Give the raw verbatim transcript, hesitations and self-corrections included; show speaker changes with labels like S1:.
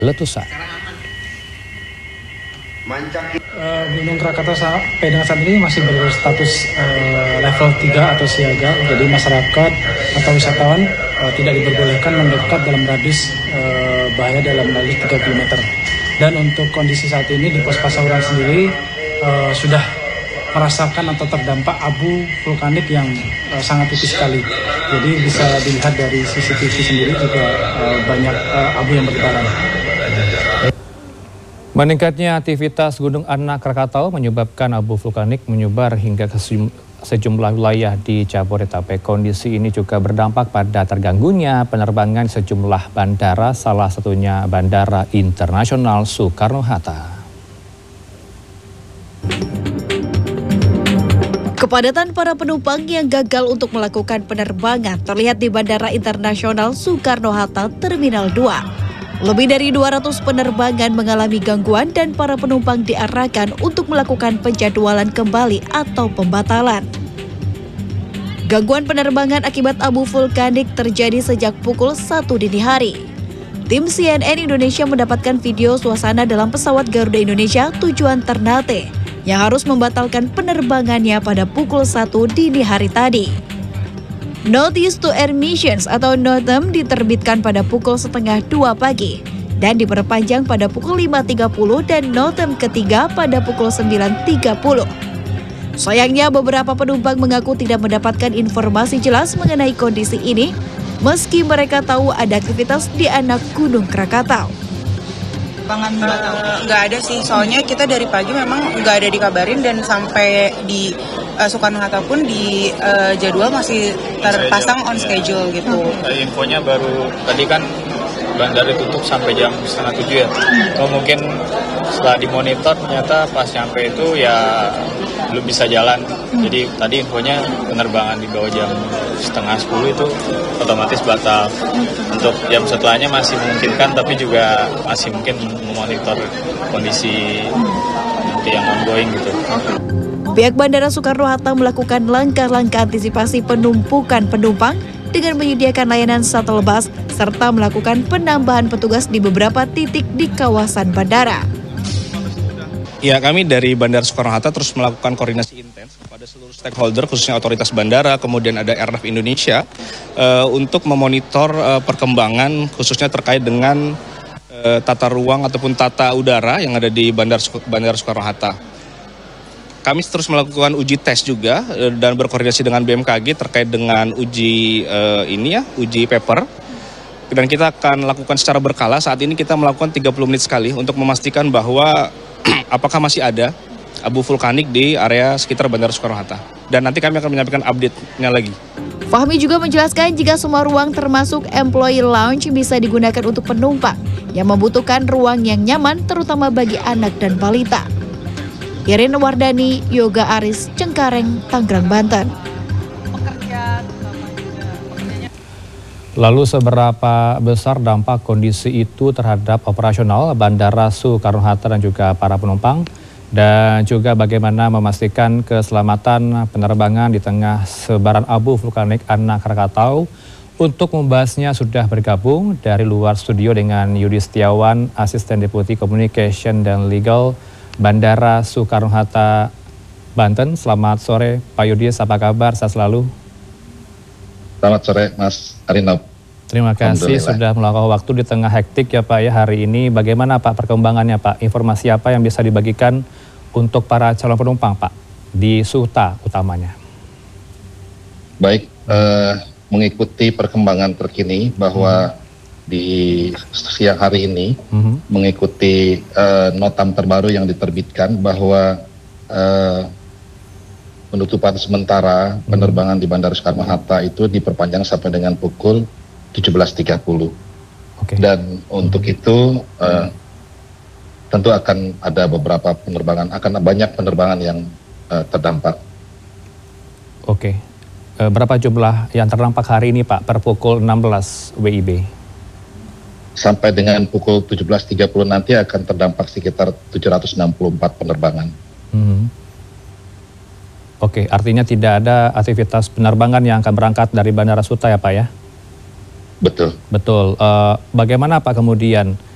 S1: letusan.
S2: Uh, Gunung Krakatau sampai dengan saat ini masih berstatus uh, level tiga atau siaga, jadi masyarakat atau wisatawan uh, tidak diperbolehkan mendekat dalam radius uh, bahaya dalam radius tiga kilometer. Dan untuk kondisi saat ini di Pos Pasauran sendiri uh, sudah merasakan atau terdampak abu vulkanik yang uh, sangat tipis sekali. Jadi bisa dilihat dari C C T V sendiri juga uh, banyak uh, abu yang bertebaran.
S1: Meningkatnya aktivitas Gunung Anak Krakatau menyebabkan abu vulkanik menyebar hingga ke sejumlah wilayah di Jabodetabek. Kondisi ini juga berdampak pada terganggunya penerbangan sejumlah bandara, salah satunya Bandara Internasional Soekarno-Hatta.
S3: Kepadatan para penumpang yang gagal untuk melakukan penerbangan terlihat di Bandara Internasional Soekarno-Hatta Terminal dua. Lebih dari dua ratus penerbangan mengalami gangguan dan para penumpang diarahkan untuk melakukan penjadwalan kembali atau pembatalan. Gangguan penerbangan akibat abu vulkanik terjadi sejak pukul satu dini hari. Tim C N N Indonesia mendapatkan video suasana dalam pesawat Garuda Indonesia tujuan Ternate yang harus membatalkan penerbangannya pada pukul satu dini hari tadi. Notice to Air Missions atau NOTAM diterbitkan pada pukul setengah dua pagi dan diperpanjang pada pukul lima tiga puluh dan NOTAM ketiga pada pukul sembilan tiga puluh. Sayangnya beberapa penumpang mengaku tidak mendapatkan informasi jelas mengenai kondisi ini meski mereka tahu ada aktivitas di anak Gunung Krakatau.
S4: Uh, nggak ada sih, soalnya kita dari pagi memang nggak ada dikabarin dan sampai di uh, Soekarno-Hatta pun di uh, jadwal masih terpasang on schedule gitu.
S5: Uh, infonya baru tadi kan bandara ditutup sampai jam setengah tujuh ya. Oh, mungkin setelah dimonitor ternyata pas nyampe itu ya belum bisa jalan. Jadi tadi infonya penerbangan di bawah jam setengah sepuluh itu otomatis batal. Untuk jam setelahnya masih memungkinkan, tapi juga masih mungkin memonitor kondisi nanti yang ongoing gitu.
S3: Pihak Bandara Soekarno-Hatta melakukan langkah-langkah antisipasi penumpukan penumpang dengan menyediakan layanan shuttle bus serta melakukan penambahan petugas di beberapa titik di kawasan bandara.
S6: Ya, kami dari Bandara Soekarno-Hatta terus melakukan koordinasi intens kepada seluruh stakeholder, khususnya otoritas bandara, kemudian ada Airnav Indonesia, uh, untuk memonitor uh, perkembangan khususnya terkait dengan uh, tata ruang ataupun tata udara yang ada di Bandara, Bandara Soekarno-Hatta. Kami terus melakukan uji tes juga uh, dan berkoordinasi dengan B M K G terkait dengan uji uh, ini ya, uji paper. Dan kita akan lakukan secara berkala. Saat ini kita melakukan tiga puluh menit sekali untuk memastikan bahwa apakah masih ada abu vulkanik di area sekitar Bandara Soekarno-Hatta. Dan nanti kami akan menyampaikan update-nya lagi.
S3: Fahmi juga menjelaskan jika semua ruang termasuk employee lounge bisa digunakan untuk penumpang yang membutuhkan ruang yang nyaman terutama bagi anak dan balita. Irin Wardani, Yoga Aris, Cengkareng, Tangerang, Banten.
S1: Lalu seberapa besar dampak kondisi itu terhadap operasional Bandara Soekarno-Hatta dan juga para penumpang? Dan juga bagaimana memastikan keselamatan penerbangan di tengah sebaran abu vulkanik Anak Krakatau? Untuk membahasnya sudah bergabung dari luar studio dengan Yudi Setiawan, Asisten Deputi Communication dan Legal Bandara Soekarno-Hatta, Banten. Selamat sore Pak Yudis, apa kabar? Sehat selalu.
S7: Selamat sore Mas Arinop.
S1: Terima kasih sudah meluangkan waktu di tengah hektik ya Pak ya hari ini. Bagaimana Pak perkembangannya Pak? Informasi apa yang bisa dibagikan untuk para calon penumpang Pak di Suta utamanya?
S7: Baik, eh, mengikuti perkembangan terkini bahwa hmm. di siang hari ini hmm. mengikuti eh, notam terbaru yang diterbitkan bahwa eh, penutupan sementara penerbangan di Bandara Soekarno-Hatta itu diperpanjang sampai dengan pukul tujuh belas tiga puluh. Okay. Dan untuk itu uh, tentu akan ada beberapa penerbangan, akan banyak penerbangan yang uh, terdampak.
S1: Oke, okay. uh, berapa jumlah yang terdampak hari ini Pak per pukul enam belas W I B?
S7: Sampai dengan pukul tujuh belas tiga puluh nanti akan terdampak sekitar tujuh ratus enam puluh empat penerbangan. Hmm.
S1: Oke, artinya tidak ada aktivitas penerbangan yang akan berangkat dari Bandara Suta ya Pak ya?
S7: Betul.
S1: Betul. Uh, bagaimana Pak kemudian